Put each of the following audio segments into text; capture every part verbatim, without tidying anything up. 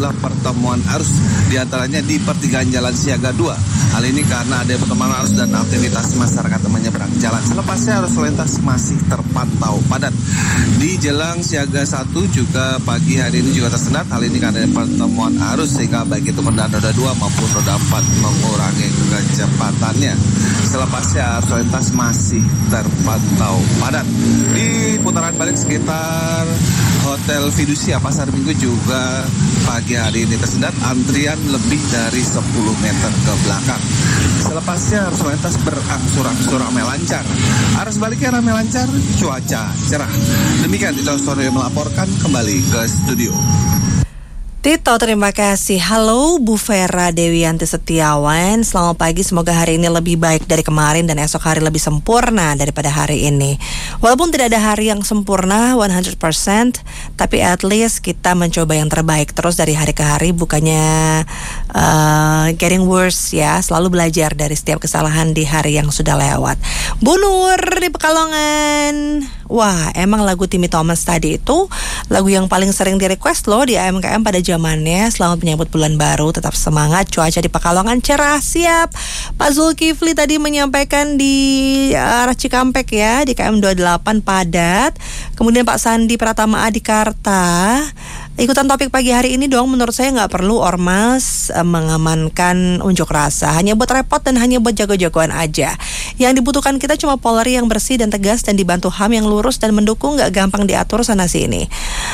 sejumlah pertemuan arus, diantaranya di pertigaan Jalan Siaga dua. Hal ini karena ada pertemuan arus dan aktivitas masyarakat menyeberang jalan. Selepasnya arus lalu lintas masih terpantau padat. Di Jelang Siaga satu juga pagi hari ini juga tersendat. Hal ini karena ada pertemuan arus sehingga baik itu kendaraan roda dua maupun roda empat mengurangi kecepatannya. Selepasnya arus lalu lintas masih terpantau padat. Di putaran balik sekitar Hotel Fidusia Pasar Minggu juga pagi hari ini tersendat, antrian lebih dari sepuluh meter ke belakang. Selepasnya arus lalu lintas berangsur-angsur ramai lancar. Arus baliknya ramai lancar, cuaca cerah. Demikian Tito Story melaporkan, kembali ke studio. Tito, terima kasih. Halo Bu Vera Dewianti Setiawan. Selamat pagi, semoga hari ini lebih baik dari kemarin dan esok hari lebih sempurna daripada hari ini. Walaupun tidak ada hari yang sempurna seratus persen, tapi at least kita mencoba yang terbaik terus dari hari ke hari, bukannya uh, getting worse ya. Selalu belajar dari setiap kesalahan di hari yang sudah lewat. Bu Nur di Pekalongan. Wah, emang lagu Timmy Thomas tadi itu lagu yang paling sering di request loh di A M K M pada zamannya. Selamat menyambut bulan baru, tetap semangat, cuaca di Pekalongan cerah, siap. Pak Zulkifli tadi menyampaikan di arah Cikampek ya, di K M dua puluh delapan padat. Kemudian Pak Sandi Pratama Adikarta, ikutan topik pagi hari ini dong. Menurut saya nggak perlu ormas eh, mengamankan unjuk rasa, hanya buat repot dan hanya buat jago-jagoan aja. Yang dibutuhkan kita cuma Polri yang bersih dan tegas dan dibantu H A M yang lurus dan mendukung, nggak gampang diatur sana sini.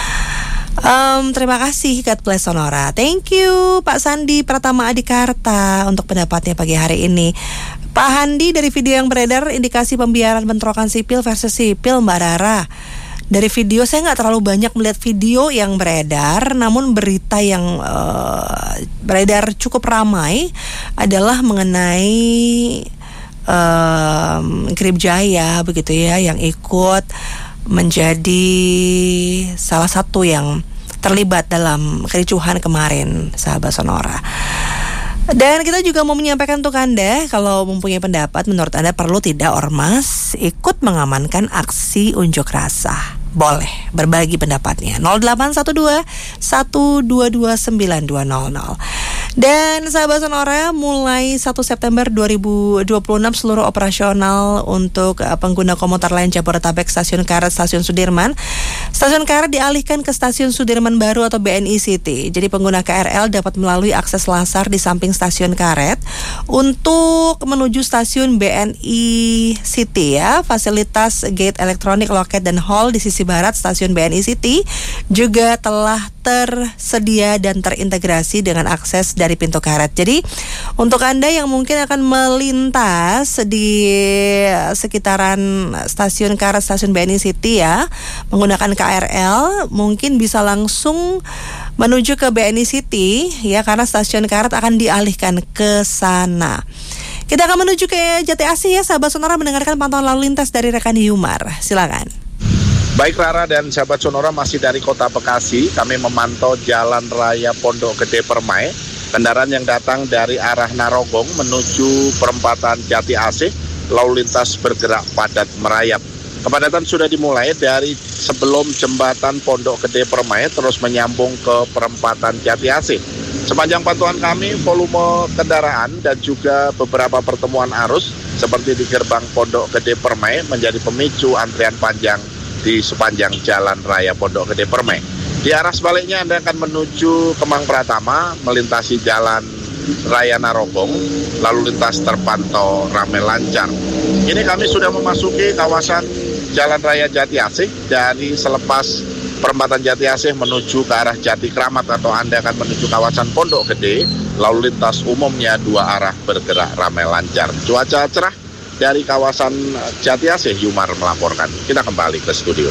Um, terima kasih God bless Sonora. Thank you Pak Sandi Pratama Adikarta untuk pendapatnya pagi hari ini. Pak Handi, dari video yang beredar indikasi pembiaran bentrokan sipil versus sipil, Mbak Rara. Dari video, saya nggak terlalu banyak melihat video yang beredar, namun berita yang uh, beredar cukup ramai adalah mengenai um, Grip Jaya begitu ya, yang ikut menjadi salah satu yang terlibat dalam kericuhan kemarin, sahabat Sonora. Dan kita juga mau menyampaikan untuk Anda, kalau mempunyai pendapat, menurut Anda perlu tidak ormas ikut mengamankan aksi unjuk rasa? Boleh berbagi pendapatnya. nol delapan satu dua satu dua dua sembilan dua nol nol. Dan sahabat Sonora, mulai satu September dua ribu dua puluh enam seluruh operasional untuk uh, pengguna komuter lain Jabodetabek, Stasiun Karet, Stasiun Sudirman, Stasiun Karet dialihkan ke Stasiun Sudirman Baru atau B N I City. Jadi pengguna K R L dapat melalui akses lasar di samping Stasiun Karet untuk menuju Stasiun B N I City ya. Fasilitas gate elektronik, loket dan hall di sisi barat Stasiun B N I City juga telah tersedia dan terintegrasi dengan akses dari pintu karet. Jadi untuk Anda yang mungkin akan melintas di sekitaran Stasiun Karet, Stasiun B N I City ya, menggunakan K R L, mungkin bisa langsung menuju ke B N I City ya, karena Stasiun Karet akan dialihkan ke sana. Kita akan menuju ke Jati Asih ya, sahabat Sonora, mendengarkan pantauan lalu lintas dari rekan Yumar. Silakan. Baik Rara dan sahabat Sonora, masih dari kota Bekasi, kami memantau Jalan Raya Pondok Gede Permai. Kendaraan yang datang dari arah Narogong menuju perempatan Jati Asih, lalu lintas bergerak padat merayap. Kepadatan sudah dimulai dari sebelum jembatan Pondok Gede Permai terus menyambung ke perempatan Jati Asih. Sepanjang pantauan kami, volume kendaraan dan juga beberapa pertemuan arus seperti di gerbang Pondok Gede Permai menjadi pemicu antrian panjang di sepanjang Jalan Raya Pondok Gede Permai. Di arah sebaliknya Anda akan menuju Kemang Pratama, melintasi Jalan Raya Narogong, lalu lintas terpantau ramai lancar. Ini kami sudah memasuki kawasan Jalan Raya Jati Asih. Dari selepas perempatan Jati Asih menuju ke arah Jati Kramat atau Anda akan menuju kawasan Pondok Gede, lalu lintas umumnya dua arah bergerak ramai lancar. Cuaca cerah dari kawasan Jati Asih. Yumar melaporkan. Kita kembali ke studio.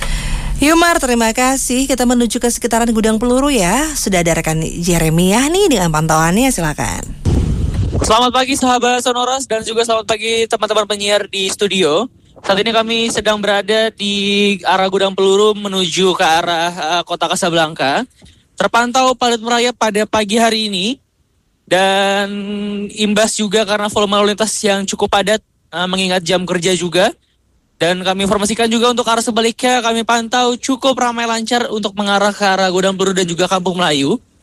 Yumar, terima kasih. Kita menuju ke sekitaran Gudang Peluru ya. Sudah ada rekan Jeremiah nih dengan pantauannya, silakan. Selamat pagi sahabat Sonoras dan juga selamat pagi teman-teman penyiar di studio. Saat ini kami sedang berada di arah Gudang Peluru menuju ke arah uh, kota Kasablanka. Terpantau padat merayap pada pagi hari ini dan imbas juga karena volume lalu lintas yang cukup padat uh, mengingat jam kerja juga. Dan kami informasikan juga untuk arah sebaliknya kami pantau cukup ramai lancar untuk mengarah ke arah Gudang Peluru dan juga Kampung Melayu.